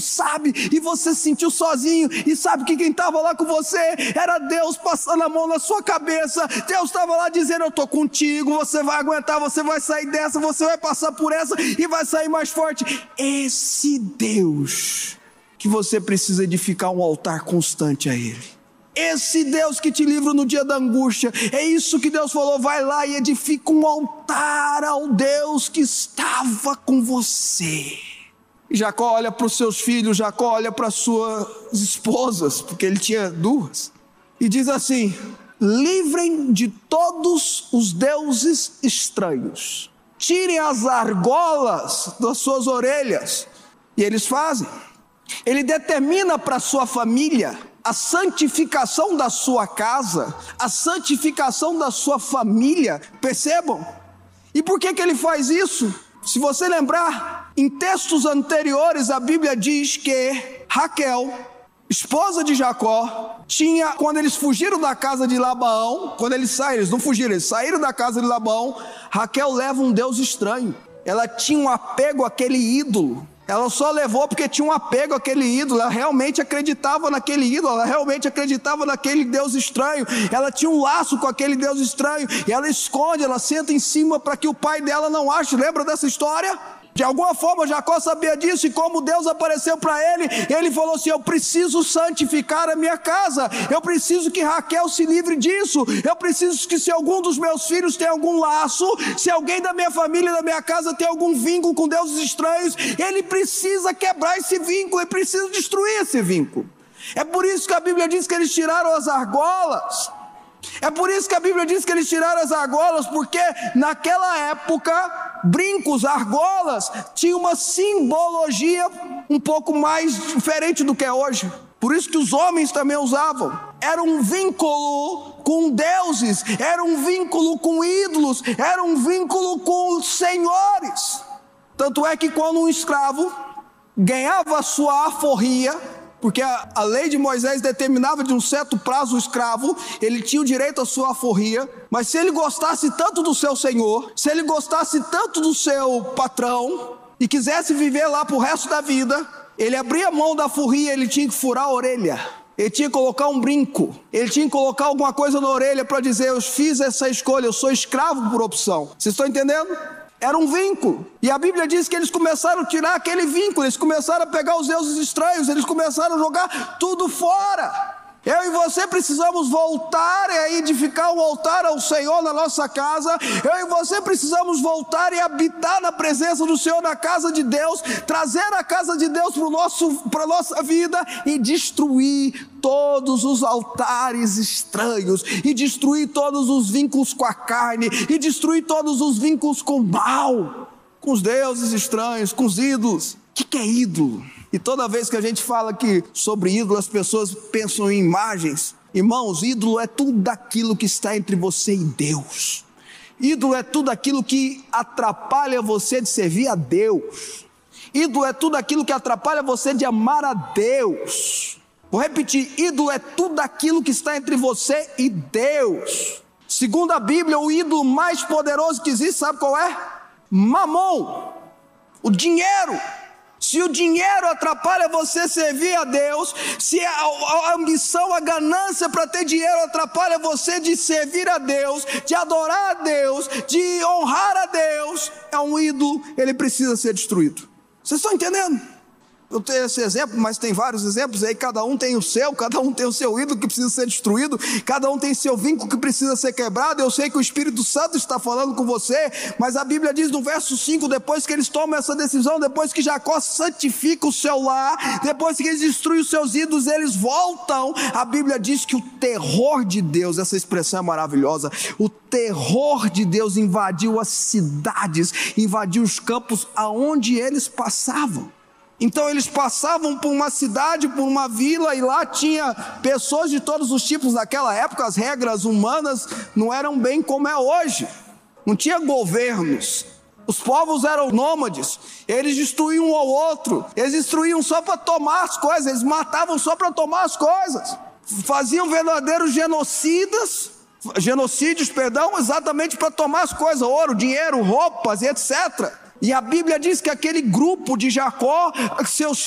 sabe, e você se sentiu sozinho, e sabe que quem estava lá com você era Deus passando a mão na sua cabeça. Deus estava lá dizendo: eu estou contigo, você vai aguentar, você vai sair dessa, você vai passar por essa e vai sair mais forte. Esse Deus que você precisa edificar um altar constante a Ele. Esse Deus que te livra no dia da angústia. É isso que Deus falou: vai lá e edifica um altar ao Deus que estava com você. Jacó olha para os seus filhos, Jacó olha para as suas esposas, porque ele tinha duas, e diz assim: livrem de todos os deuses estranhos, tirem as argolas das suas orelhas. E eles fazem. Ele determina para a sua família a santificação da sua casa, a santificação da sua família. Percebam? E por que ele faz isso? Se você lembrar, em textos anteriores a Bíblia diz que Raquel, esposa de Jacó, tinha, quando eles fugiram da casa de Labão, quando eles saíram, eles não fugiram, eles saíram da casa de Labão, Raquel leva um Deus estranho. Ela tinha um apego àquele ídolo. Ela só levou porque tinha um apego àquele ídolo. Ela realmente acreditava naquele ídolo, ela realmente acreditava naquele Deus estranho. Ela tinha um laço com aquele Deus estranho, e ela esconde, ela senta em cima para que o pai dela não ache. Lembra dessa história? De alguma forma Jacó sabia disso, e como Deus apareceu para ele, ele falou assim: eu preciso santificar a minha casa, eu preciso que Raquel se livre disso, eu preciso que, se algum dos meus filhos tem algum laço, se alguém da minha família, da minha casa tem algum vínculo com deuses estranhos, ele precisa quebrar esse vínculo, ele precisa destruir esse vínculo. É por isso que a Bíblia diz que eles tiraram as argolas. É por isso que a Bíblia diz que eles tiraram as argolas, porque naquela época, brincos, argolas, tinha uma simbologia um pouco mais diferente do que é hoje. Por isso que os homens também usavam. Era um vínculo com deuses, era um vínculo com ídolos, era um vínculo com senhores. Tanto é que quando um escravo ganhava a sua alforria, porque a lei de Moisés determinava de um certo prazo o escravo, ele tinha o direito à sua alforria, mas se ele gostasse tanto do seu senhor, se ele gostasse tanto do seu patrão, e quisesse viver lá pro resto da vida, ele abria a mão da alforria, ele tinha que furar a orelha, ele tinha que colocar um brinco, ele tinha que colocar alguma coisa na orelha para dizer: eu fiz essa escolha, eu sou escravo por opção. Vocês estão entendendo? Era um vínculo, e a Bíblia diz que eles começaram a tirar aquele vínculo, eles começaram a pegar os deuses estranhos, eles começaram a jogar tudo fora. Eu e você precisamos voltar e edificar um altar ao Senhor na nossa casa. Eu e você precisamos voltar e habitar na presença do Senhor, na casa de Deus, trazer a casa de Deus para a nossa vida e destruir todos os altares estranhos, e destruir todos os vínculos com a carne, e destruir todos os vínculos com o mal, com os deuses estranhos, com os ídolos. O que é ídolo? E toda vez que a gente fala aqui sobre ídolo, as pessoas pensam em imagens. Irmãos, ídolo é tudo aquilo que está entre você e Deus. Ídolo é tudo aquilo que atrapalha você de servir a Deus. Ídolo é tudo aquilo que atrapalha você de amar a Deus. Vou repetir: ídolo é tudo aquilo que está entre você e Deus. Segundo a Bíblia, o ídolo mais poderoso que existe, sabe qual é? Mamon, o dinheiro. Se o dinheiro atrapalha você servir a Deus, se a ambição, a ganância para ter dinheiro atrapalha você de servir a Deus, de adorar a Deus, de honrar a Deus, é um ídolo, ele precisa ser destruído. Vocês estão entendendo? Eu tenho esse exemplo, mas tem vários exemplos aí, cada um tem o seu, cada um tem o seu ídolo que precisa ser destruído, cada um tem seu vínculo que precisa ser quebrado. Eu sei que o Espírito Santo está falando com você, mas a Bíblia diz no verso 5, depois que eles tomam essa decisão, depois que Jacó santifica o seu lar, depois que eles destruem os seus ídolos, eles voltam. A Bíblia diz que o terror de Deus, essa expressão é maravilhosa, o terror de Deus invadiu as cidades, invadiu os campos aonde eles passavam. Então eles passavam por uma cidade, por uma vila, e lá tinha pessoas de todos os tipos. Naquela época as regras humanas não eram bem como é hoje, não tinha governos, os povos eram nômades, eles destruíam um ao outro, eles destruíam só para tomar as coisas, eles matavam só para tomar as coisas, faziam verdadeiros genocídios, exatamente para tomar as coisas, ouro, dinheiro, roupas e etc. E a Bíblia diz que aquele grupo de Jacó, seus